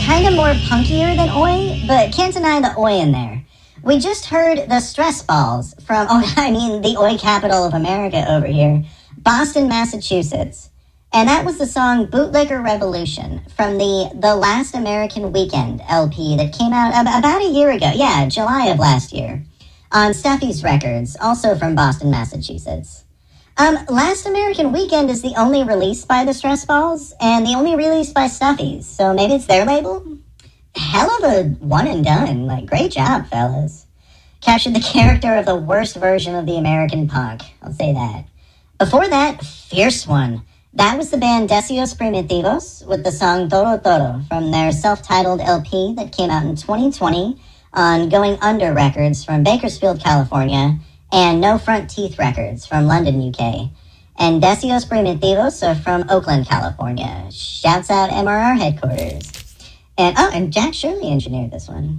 kind of more punkier than Oi, but can't deny the Oi in there. We just heard the Stress Balls from, the Oi capital of America over here, Boston, Massachusetts. And that was the song Bootlicker Revolution from the Last American Weekend LP that came out about a year ago. Yeah, July of last year. On Stuffy's Records, also from Boston, Massachusetts. Last American Weekend is the only release by the Stress Balls, and the only release by Stuffy's, so maybe it's their label? Hell of a one and done. Like, great job, fellas. Captured the character of the worst version of the American punk, I'll say that. Before that, Fierce One. That was the band Deseos Primitivos with the song Toro Toro from their self-titled LP that came out in 2020 on Going Under Records from Bakersfield, California, and No Front Teeth Records from London, UK. And Deseos Primitivos are from Oakland, California. Shouts out MRR headquarters. And Jack Shirley engineered this one.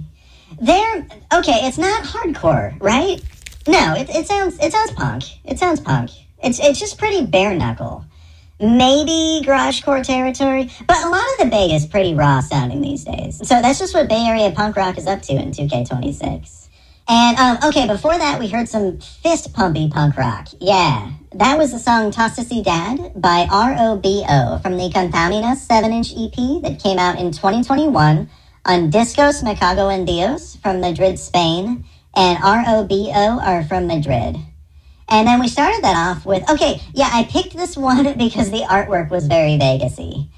It's not hardcore, right? No, it sounds punk. It sounds punk. It's just pretty bare knuckle. Maybe garagecore territory, but a lot of the Bay is pretty raw sounding these days. So that's just what Bay Area punk rock is up to in 2K26. And, before that we heard some fist-pumpy punk rock. Yeah, that was the song Toxicidad by ROBO from the Contaminas 7-inch EP that came out in 2021 on Discos Me Cago en Dios from Madrid, Spain, and ROBO are from Madrid. And then we started that off with, I picked this one because the artwork was very Vegas-y.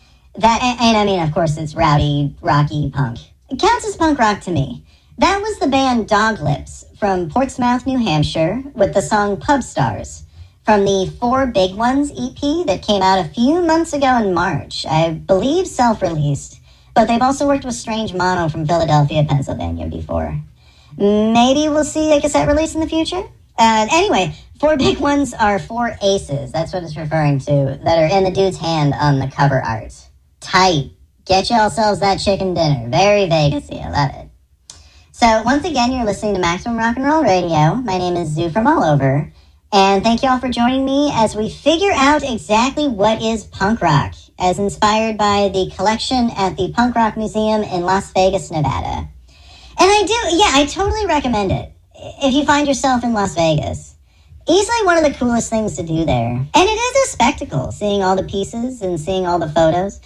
Of course, it's rowdy, rocky punk. It counts as punk rock to me. That was the band Dog Lips from Portsmouth, New Hampshire, with the song Pub Stars from the Four Big Ones EP that came out a few months ago in March. I believe self-released, but they've also worked with Strange Mono from Philadelphia, Pennsylvania before. Maybe we'll see a cassette release in the future? Anyway, Four Big Ones are four aces, that's what it's referring to, that are in the dude's hand on the cover art. Tight. Get yourselves that chicken dinner. Very Vegas-y, I love it. So, once again, you're listening to Maximum Rock and Roll Radio. My name is Zoo from all over, and thank you all for joining me as we figure out exactly what is punk rock, as inspired by the collection at the Punk Rock Museum in Las Vegas, Nevada. And I totally recommend it. If you find yourself in Las Vegas, easily one of the coolest things to do there. And it is a spectacle, seeing all the pieces and seeing all the photos.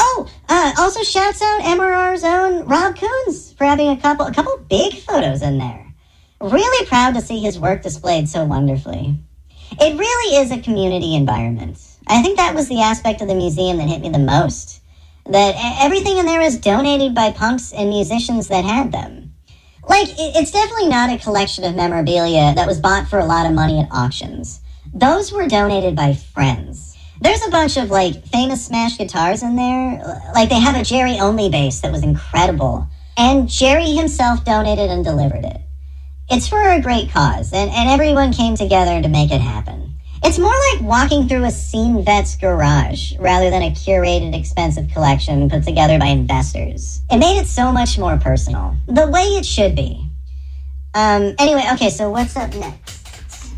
Also shouts out MRR's own Rob Coons for having a couple big photos in there. Really proud to see his work displayed so wonderfully. It really is a community environment. I think that was the aspect of the museum that hit me the most. That everything in there is donated by punks and musicians that had them. It's definitely not a collection of memorabilia that was bought for a lot of money at auctions. Those were donated by friends. There's a bunch of, famous smash guitars in there. They have a Jerry-only bass that was incredible. And Jerry himself donated and delivered it. It's for a great cause, and everyone came together to make it happen. It's more like walking through a scene vet's garage, rather than a curated, expensive collection put together by investors. It made it so much more personal. The way it should be. So what's up next?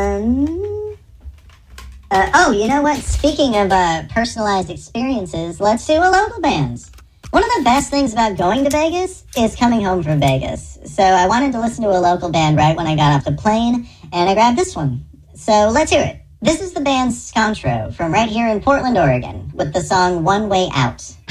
You know what? Speaking of personalized experiences, let's do a local bands. One of the best things about going to Vegas is coming home from Vegas. So I wanted to listen to a local band right when I got off the plane, and I grabbed this one. So let's hear it. This is the band Scontro from right here in Portland, Oregon, with the song One Way Out.